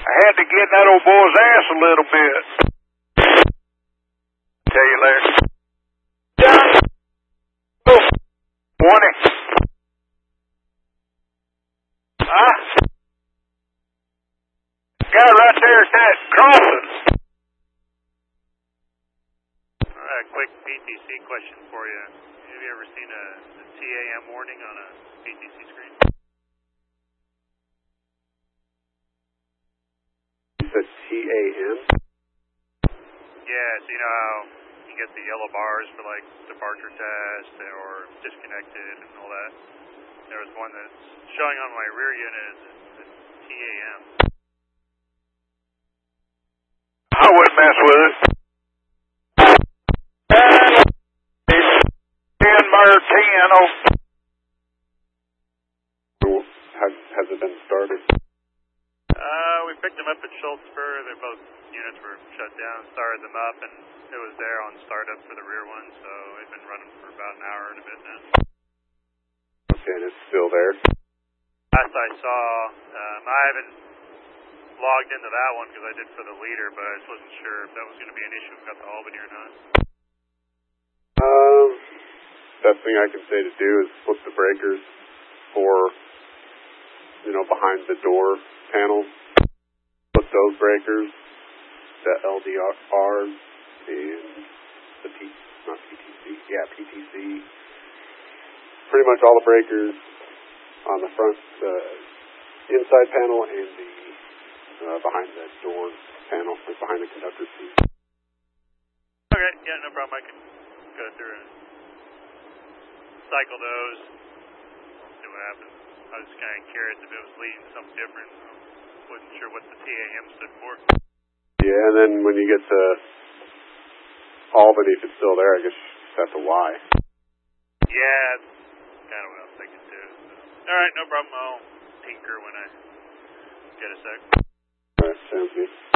I had to get in that old boy's ass a little bit. Tell you later. Oh, 20. Huh? Guy right there at that crossing. Alright, quick PTC question for you. Have you ever seen a TAM warning on a PTC screen? You said TAM? Yeah, so you know how you get the yellow bars for like departure test or disconnected and all that? There was one that's showing on my rear unit as a TAM. I wouldn't mess with it. San Martino. Has it been started? We picked them up at Schultzburg. They're both units were shut down, started them up, and it was there on startup for the rear one, so they've been running for about an hour and a bit now. Okay, and it's still there? Last I saw, I haven't logged into that one because I did for the leader, but I just wasn't sure if that was going to be an issue if we got to Albany or not. Best thing I can say to do is flip the breakers for, behind the door panel. Flip those breakers, the LDRs, and the PTC. Pretty much all the breakers on the front, inside panel and the behind the door panel, like behind the conductor seat. Okay, yeah, no problem. I can go through and cycle those, see what happens. I was kind of curious if it was leading to something different. Wasn't sure what the TAM stood for. Yeah, and then when you get to Albany, if it's still there, I guess that's a Y. Yeah, that's kind of what I was thinking too. So. Alright, no problem. I'll tinker when I get a sec. Alright, sounds good.